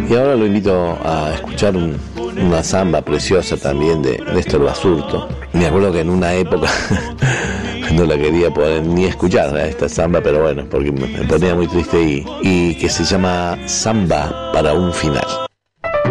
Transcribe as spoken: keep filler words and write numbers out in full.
Y ahora lo invito a escuchar un, una samba preciosa también de Néstor Basurto. Me acuerdo que en una época no la quería poder ni escuchar a esta samba, pero bueno, porque me ponía muy triste, y, y que se llama Samba para un final.